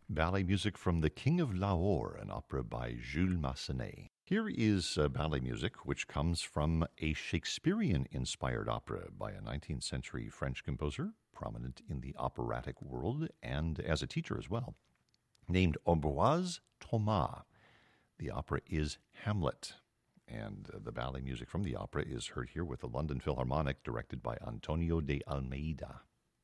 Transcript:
Ballet music from The King of Lahore, an opera by Jules Massenet. Here is ballet music which comes from a Shakespearean-inspired opera by a 19th century French composer, prominent in the operatic world and as a teacher as well, named Ambroise Thomas. The opera is Hamlet, and the ballet music from the opera is heard here with the London Philharmonic, directed by Antonio de Almeida.